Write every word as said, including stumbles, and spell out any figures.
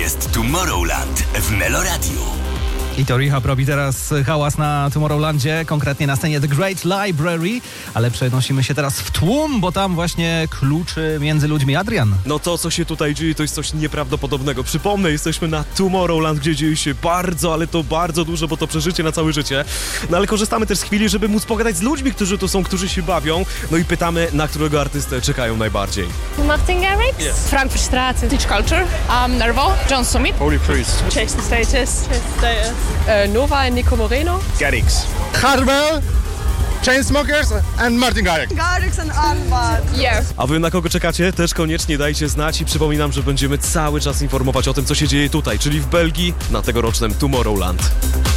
jest Tomorrowland w Meloradiu. I to Rehab robi teraz hałas na Tomorrowlandzie, konkretnie na scenie The Great Library, ale przenosimy się teraz w tłum, bo tam właśnie kluczy między ludźmi. Adrian. No to, co się tutaj dzieje, to jest coś nieprawdopodobnego. Przypomnę, jesteśmy na Tomorrowland, gdzie dzieje się bardzo, ale to bardzo dużo, bo to przeżycie na całe życie. No ale korzystamy też z chwili, żeby móc pogadać z ludźmi, którzy tu są, którzy się bawią. No i pytamy, na którego artystę czekają najbardziej. Martin Garrix, Yes. Frankfurtstraße, Teach Culture, um, Nervo, John Summit, Holy Priest, Chase the Status, uh, Nova, Nico Moreno. Garrix, Hardwell, Chainsmokers and Martin Garrix. Garrix and Armbad. Yeah. A wy na kogo czekacie? Też koniecznie dajcie znać i przypominam, że będziemy cały czas informować o tym, co się dzieje tutaj, czyli w Belgii na tegorocznym Tomorrowland.